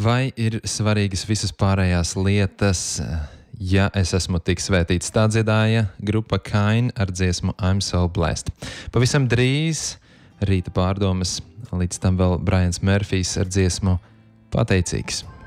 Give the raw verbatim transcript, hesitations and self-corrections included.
Vai ir svarīgas visas pārējās lietas? Ja es esmu tik svētīts, tā dziedāja grupa Kain ar dziesmu I'm So Blessed. Pavisam drīz rīta pārdomas, līdz tam vēl Brians Murphijs ar dziesmu Pateicīgs.